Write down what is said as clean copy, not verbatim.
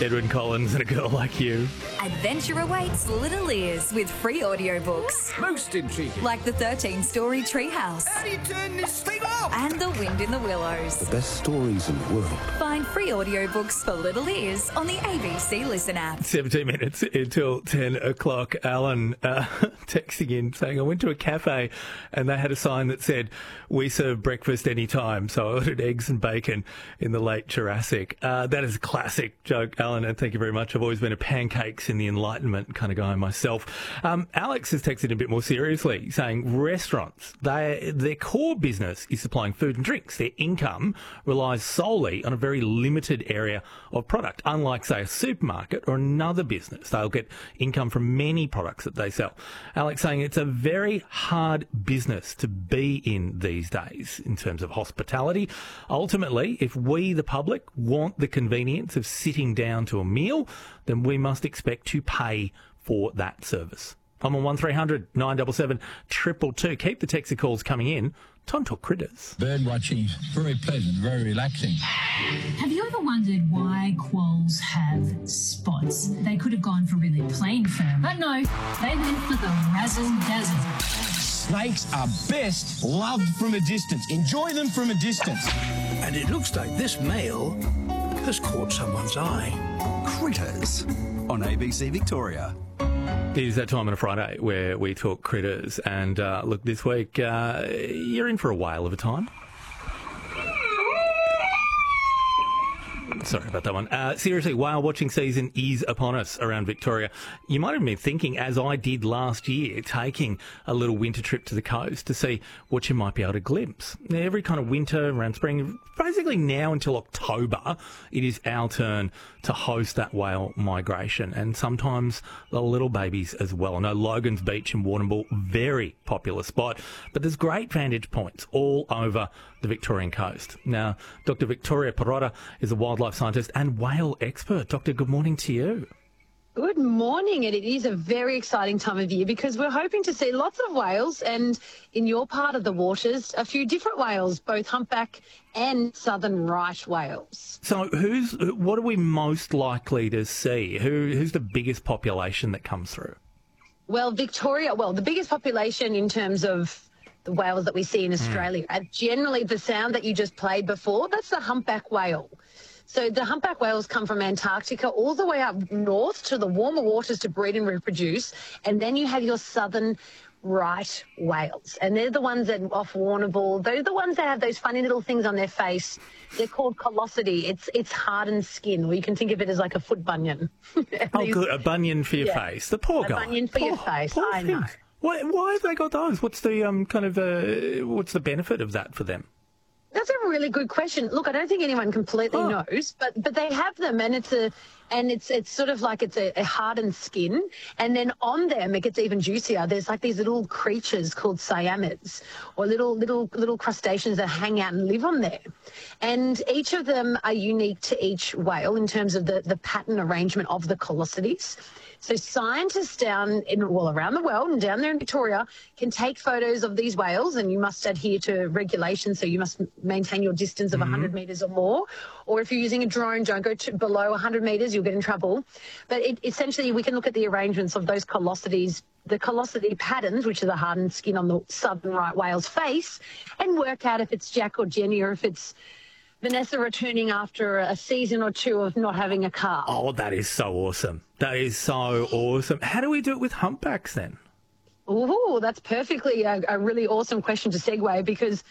Edwyn Collins and A Girl Like You. Adventure awaits Little Ears with free audiobooks. Most intriguing. Like the 13-story Treehouse. How do you turn this thing off? And The Wind in the Willows. The best stories in the world. Find free audiobooks for Little Ears on the ABC Listen app. 17 minutes until 10 o'clock. Alan texting in saying, I went to a cafe and they had a sign that said, we serve breakfast anytime. So I ordered eggs and bacon in the late Jurassic. That is a classic joke, Alan, and thank you very much. I've always been a pancakes in the Enlightenment kind of guy myself. Alex has texted a bit more seriously, saying restaurants, their core business is supplying food and drinks. Their income relies solely on a very limited area of product. Unlike, say, a supermarket or another business, they'll get income from many products that they sell. Alex saying it's a very hard business to be in these days in terms of hospitality. Ultimately, if we, the public, want the convenience of sitting down to a meal, then we must expect to pay for that service. I'm on 1300 977 222. Keep the Texas calls coming in. Time to talk critters. Bird watching, very pleasant, very relaxing. Have you ever wondered why quolls have spots? They could have gone for really plain fur, but no, they went for the razzle-dazzle. Snakes are best loved from a distance. Enjoy them from a distance. And it looks like this male has caught someone's eye. Critters on ABC Victoria. It is that time on a Friday where we talk critters. And look, this week, you're in for a whale of a time. Sorry about that one. Seriously, whale watching season is upon us around Victoria. You might have been thinking, as I did last year, taking a little winter trip to the coast to see what you might be able to glimpse. Now, every kind of winter, around spring, basically now until October, it is our turn to host that whale migration, and sometimes the little babies as well. I know Logan's Beach in Warrnambool, very popular spot, but there's great vantage points all over the Victorian coast. Now, Dr. Victoria Perrotta is a wildlife scientist and whale expert. Doctor, good morning to you. Good morning, and it is a very exciting time of year because we're hoping to see lots of whales, and in your part of the waters, a few different whales, both humpback and southern right whales. So what are we most likely to see? Who's the biggest population that comes through? Well, Victoria, the biggest population in terms of the whales that we see in Australia, and generally the sound that you just played before, that's the humpback whale. So the humpback whales come from Antarctica all the way up north to the warmer waters to breed and reproduce. And then you have your southern right whales. And they're the ones that off Warrnambool, they're the ones that have those funny little things on their face. They're called callosity. It's hardened skin, or you can think of it as like a foot bunion. Oh, good. A bunion for your face. The poor guy. A bunion for your face. Poor I know. things. Why have they got those? What's the what's the benefit of that for them? That's a really good question. Look, I don't think anyone completely knows, but they have them, and it's sort of like it's a hardened skin, and then on them it gets even juicier. There's like these little creatures called cyamids, or little crustaceans that hang out and live on there, and each of them are unique to each whale in terms of the pattern arrangement of the callosities. So scientists around the world and down there in Victoria can take photos of these whales, and you must adhere to regulations. So you must maintain your distance of 100 metres or more. Or if you're using a drone, don't go below 100 metres, you'll get in trouble. But essentially, we can look at the arrangements of those callosities, the callosity patterns, which are the hardened skin on the southern right whale's face, and work out if it's Jack or Jenny, or if it's Vanessa returning after a season or two of not having a car. Oh, that is so awesome. That is so awesome. How do we do it with humpbacks then? Oh, that's perfectly a really awesome question to segue, because